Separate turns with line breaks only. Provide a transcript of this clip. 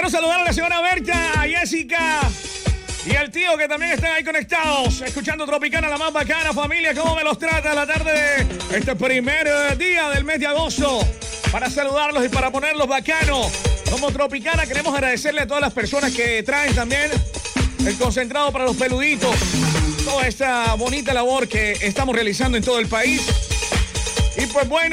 quiero saludar a la señora Berta, a Jessica y al tío que también están ahí conectados, escuchando Tropicana, la más bacana. Familia, ¿cómo me los trata la tarde de este primer día del mes de agosto? Para saludarlos y para ponerlos bacanos. Como Tropicana queremos agradecerle a todas las personas que traen también el concentrado para los peluditos. Toda esta bonita labor que estamos realizando en todo el país. Y pues bueno,